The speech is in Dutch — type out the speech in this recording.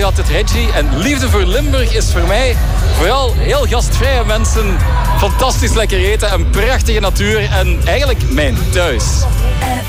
altijd Reggie. En liefde voor Limburg is voor mij vooral heel gastvrije mensen, fantastisch lekker eten, een prachtige natuur en eigenlijk mijn thuis.